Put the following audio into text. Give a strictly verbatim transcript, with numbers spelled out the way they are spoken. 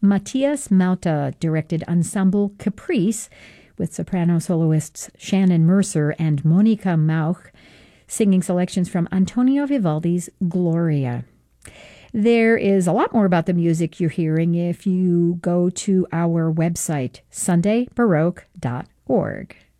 Matthias Mauta directed Ensemble Caprice with soprano soloists Shannon Mercer and Monica Mauch, singing selections from Antonio Vivaldi's Gloria. There is a lot more about the music you're hearing if you go to our website, sunday baroque dot org.